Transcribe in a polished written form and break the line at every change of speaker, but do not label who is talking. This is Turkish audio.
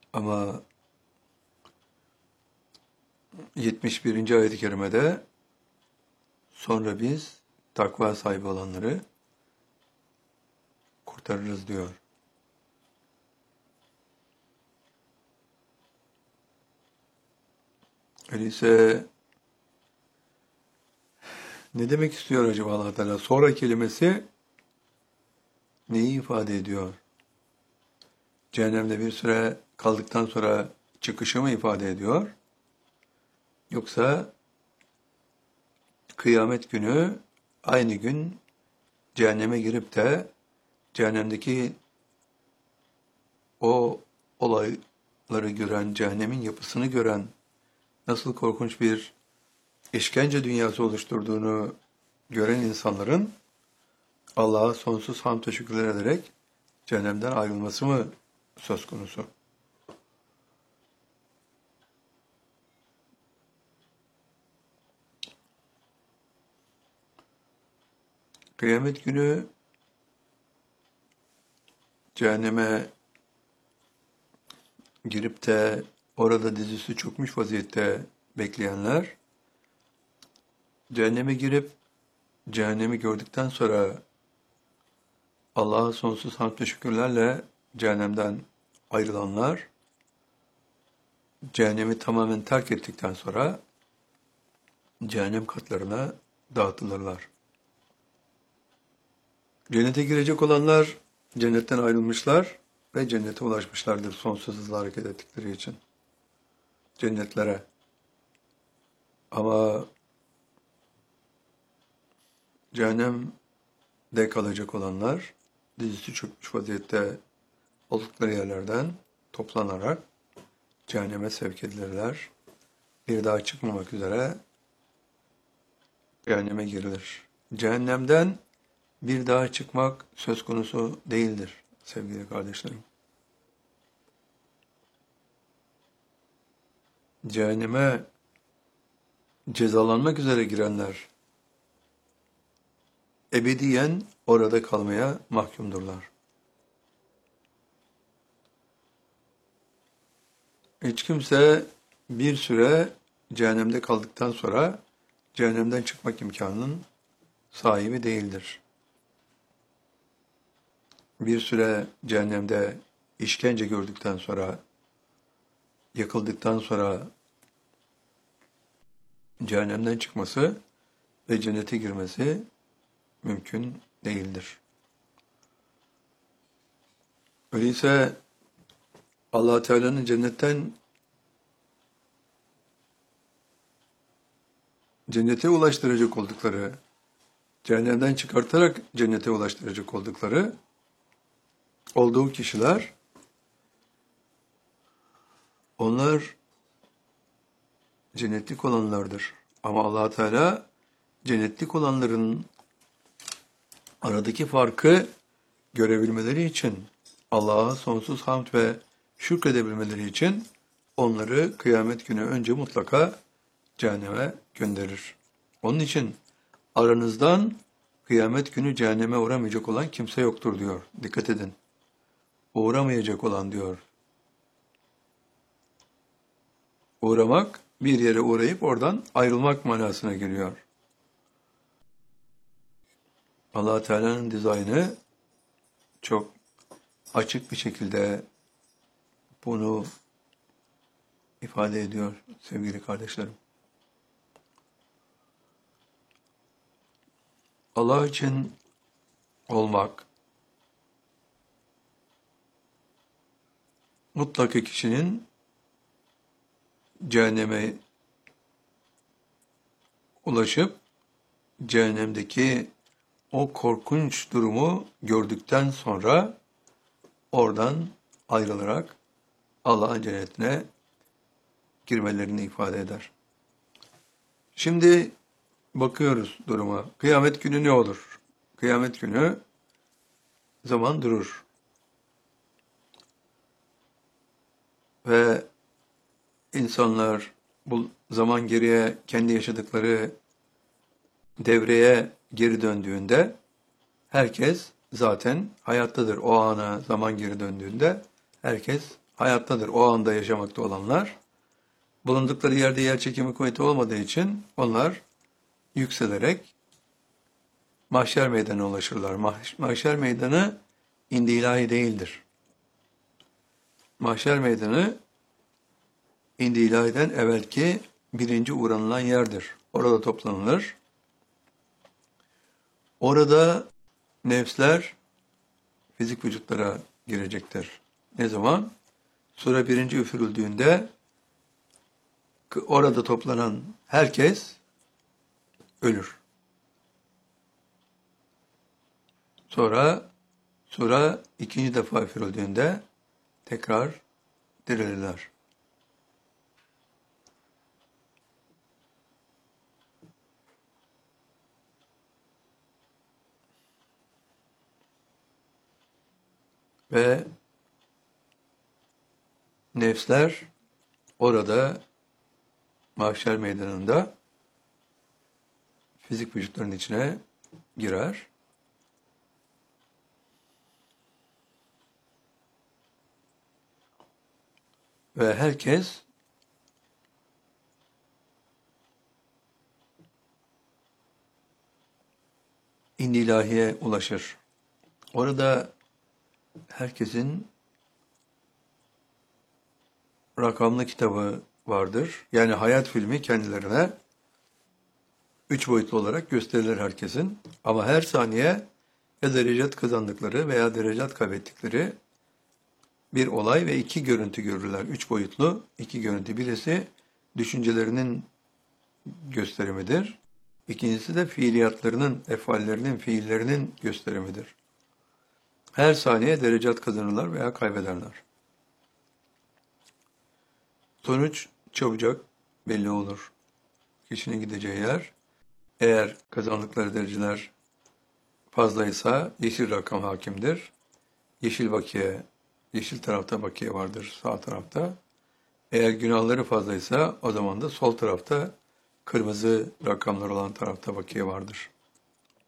Ama 71. ayet-i kerimede sonra biz takva sahibi olanları kurtarırız diyor. Öyleyse ne demek istiyor acaba Allah Teala? Sonra kelimesi neyi ifade ediyor? Cehennemde bir süre kaldıktan sonra çıkışı mı ifade ediyor? Yoksa kıyamet günü aynı gün cehenneme girip de cehennemdeki o olayları gören, cehennemin yapısını gören, nasıl korkunç bir işkence dünyası oluşturduğunu gören insanların Allah'a sonsuz hamd ve şükürler ederek cehennemden ayrılması mı söz konusu? Kıyamet günü cehenneme girip de orada dizüstü çökmüş vaziyette bekleyenler, cehenneme girip cehennemi gördükten sonra Allah'a sonsuz hamd ve şükürlerle cehennemden ayrılanlar, cehennemi tamamen terk ettikten sonra cehennem katlarına dağıtılırlar. Cennete girecek olanlar cennetten ayrılmışlar ve cennete ulaşmışlardır sonsuz hızla hareket ettikleri için. Cennetlere. Ama cehennemde kalacak olanlar dizüstü çökmüş vaziyette oldukları yerlerden toplanarak cehenneme sevk edilirler. Bir daha çıkmamak üzere cehenneme girilir. Cehennemden bir daha çıkmak söz konusu değildir sevgili kardeşlerim. Cehenneme cezalanmak üzere girenler ebediyen orada kalmaya mahkumdurlar. Hiç kimse bir süre cehennemde kaldıktan sonra cehennemden çıkmak imkanının sahibi değildir. Bir süre cehennemde işkence gördükten sonra, yakıldıktan sonra cehennemden çıkması ve cennete girmesi mümkün değildir. Öyleyse Allah Teala'nın cennetten cennete ulaştıracak oldukları, cehennemden çıkartarak cennete ulaştıracak oldukları olduğu kişiler, onlar cennetlik olanlardır. Ama Allah Teala cennetlik olanların aradaki farkı görebilmeleri için, Allah'a sonsuz hamd ve şükredebilmeleri için onları kıyamet günü önce mutlaka cehenneme gönderir. Onun için aranızdan kıyamet günü cehenneme uğramayacak olan kimse yoktur diyor. Dikkat edin. Uğramayacak olan diyor. Uğramak, bir yere uğrayıp oradan ayrılmak manasına geliyor. Allah Teala'nın dizaynı çok açık bir şekilde bunu ifade ediyor sevgili kardeşlerim. Allah için olmak mutlaka kişinin cehenneme ulaşıp cehennemdeki o korkunç durumu gördükten sonra oradan ayrılarak Allah'ın cennetine girmelerini ifade eder. Şimdi bakıyoruz duruma. Kıyamet günü ne olur? Kıyamet günü zaman durur. Ve insanlar bu zaman geriye kendi yaşadıkları devreye geri döndüğünde herkes zaten hayattadır. O ana zaman geri döndüğünde herkes hayattadır o anda yaşamakta olanlar. Bulundukları yerde yer çekimi kuvveti olmadığı için onlar yükselerek mahşer meydanına ulaşırlar. Mahşer meydanı indi ilahi değildir. Mahşer meydanı indi ilahiden evvelki birinci uğranılan yerdir. Orada toplanılır. Orada nefsler fizik vücutlara girecektir. Ne zaman? Sure 1. üfürüldüğünde orada toplanan herkes ölür. Sonra sure 2. defa üfürüldüğünde tekrar dirilirler. Ve nefsler orada mahşer meydanında fizik vücutların içine girer. Ve herkes indilahiye ulaşır. Orada herkesin rakamlı kitabı vardır. Yani hayat filmi kendilerine 3 boyutlu olarak gösterilir herkesin. Ama her saniye ya derecat kazandıkları veya derecat kaybettikleri bir olay ve 2 görüntü görürler. 3 boyutlu 2 görüntü. Birisi düşüncelerinin gösterimidir. İkincisi de fiiliyatlarının, efallerinin, fiillerinin gösterimidir. Her saniye derecat kazanırlar veya kaybederler. Sonuç çabucak belli olur. Kişinin gideceği yer, eğer kazandıkları dereceler fazlaysa yeşil rakam hakimdir. Yeşil bakiye, yeşil tarafta bakiye vardır, sağ tarafta. Eğer günahları fazlaysa o zaman da sol tarafta kırmızı rakamlar olan tarafta bakiye vardır.